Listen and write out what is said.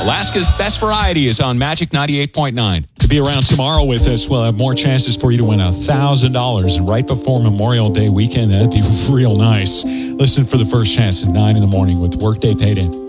Alaska's Best Variety is on Magic 98.9. To be around tomorrow with us, we'll have more chances for you to win $1,000. And right before Memorial Day weekend, that'd be real nice. Listen for the first chance at 9 in the morning with Workday Payday.